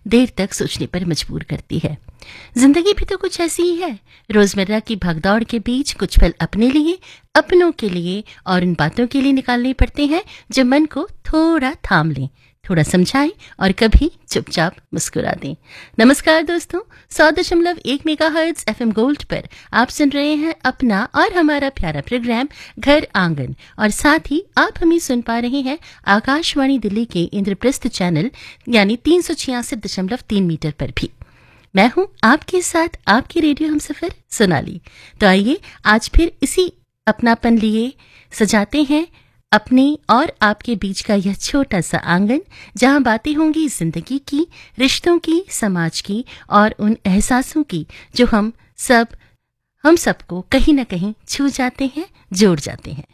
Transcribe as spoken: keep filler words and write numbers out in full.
देर तक सोचने पर मजबूर करती है। जिंदगी भी तो कुछ ऐसी ही है। रोजमर्रा की भगदौड़ के बीच कुछ पल अपने लिए, अपनों के लिए और उन बातों के लिए निकालने पड़ते हैं जो मन को थोड़ा थाम लें, थोड़ा समझाएं और कभी चुपचाप मुस्कुरा दें। नमस्कार दोस्तों, सौ दशमलव एक मेगाहर्ट्ज एफएम गोल्ड पर आप सुन रहे हैं अपना और हमारा प्यारा प्रोग्राम घर आंगन, और साथ ही आप हमें सुन पा रहे हैं आकाशवाणी दिल्ली के इंद्रप्रस्थ चैनल यानी तीन सौ छियासठ दशमलव तीन मीटर पर भी। मैं हूं आपके साथ आपकी रेडियो हमसफर सोनाली। तो आइए आज फिर इसी अपनापन लिए सजाते हैं अपने और आपके बीच का यह छोटा सा आंगन, जहां बातें होंगी जिंदगी की, रिश्तों की, समाज की और उन एहसासों की जो हम सब हम सबको कहीं ना कहीं छू जाते हैं, जोड़ जाते हैं।